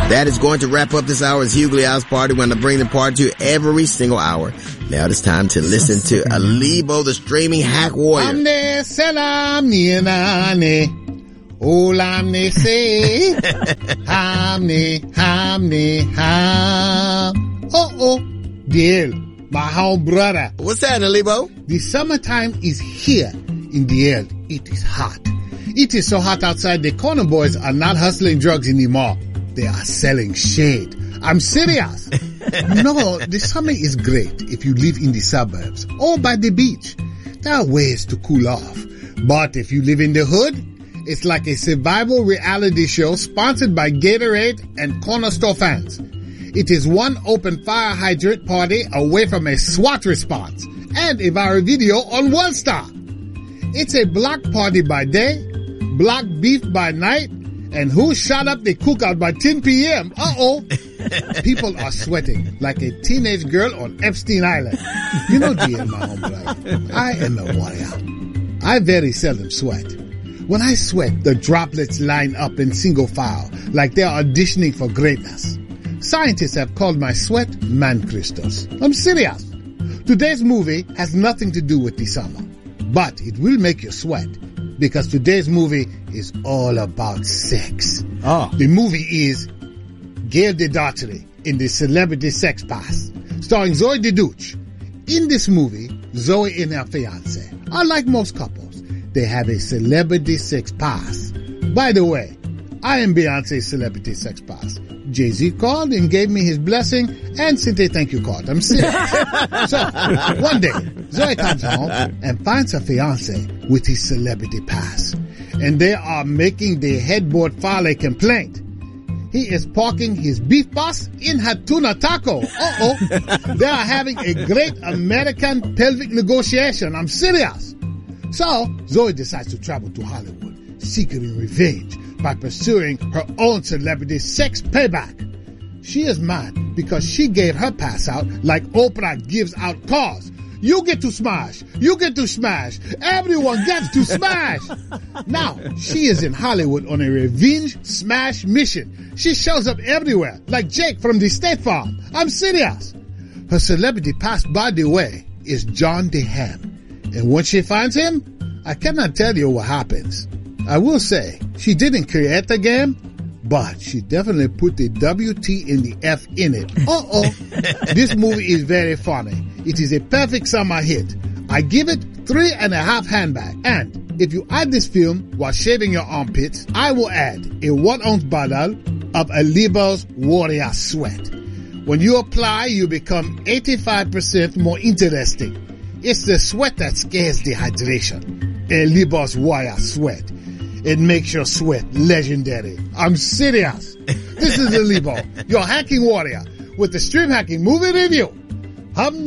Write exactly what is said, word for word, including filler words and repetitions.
That is going to wrap up this hour's Hughley House Party. We're going to bring the party to you every single hour. Now it's time to listen to Alibo, the streaming hack warrior. Amne selam nienane, olamne se, hamne, hamne, ham. Oh, oh, dear, my home brother. What's that, Alibo? The summertime is here in the air. It is hot. It is so hot outside, the corner boys are not hustling drugs anymore. They are selling shade. I'm serious. No, the summer is great if you live in the suburbs or by the beach. There are ways to cool off. But if you live in the hood, it's like a survival reality show sponsored by Gatorade and Corner Store fans. It is one open fire hydrant party away from a SWAT response and a viral video on World Star. It's a block party by day, block beef by night, and who shot up the cookout by ten p.m.? Uh-oh. People are sweating like a teenage girl on Epstein Island. You know, dear, my home brother, I am a warrior. I very seldom sweat. When I sweat, the droplets line up in single file like they are auditioning for greatness. Scientists have called my sweat man crystals. I'm serious. Today's movie has nothing to do with the summer, but it will make you sweat. Because today's movie is all about sex. Oh. The movie is Gail DeDaughtry in the Celebrity Sex Pass, starring Zoe DeDuch. In this movie, Zoe and her fiance are like most couples. They have a Celebrity Sex Pass. By the way, I am Beyonce's Celebrity Sex Pass. Jay-Z called and gave me his blessing and sent a thank you card. I'm serious. So, one day, Zoe comes home and finds her fiance with his Celebrity Pass. And they are making the headboard file a complaint. He is parking his beef bus in her tuna taco. Uh-oh. They are having a great American pelvic negotiation. I'm serious. So, Zoe decides to travel to Hollywood, seeking revenge by pursuing her own celebrity sex payback. She is mad because she gave her pass out like Oprah gives out cars. You get to smash. You get to smash. Everyone gets to smash. Now, she is in Hollywood on a revenge smash mission. She shows up everywhere like Jake from the State Farm. I'm serious. Her celebrity pass, by the way, is John DeHaan. And when she finds him, I cannot tell you what happens. I will say, she didn't create the game, but she definitely put the W T and the F in it. Uh-oh. This movie is very funny. It is a perfect summer hit. I give it three and a half handbag. And if you add this film while shaving your armpits, I will add a one ounce bottle of Alibo's Warrior Sweat. When you apply, you become eighty-five percent more interesting. It's the sweat that scares dehydration. Alibo's Warrior Sweat. It makes your sweat legendary. I'm serious. This is Alibo, your hacking warrior, with the Stream Hacking Movie Review. Hum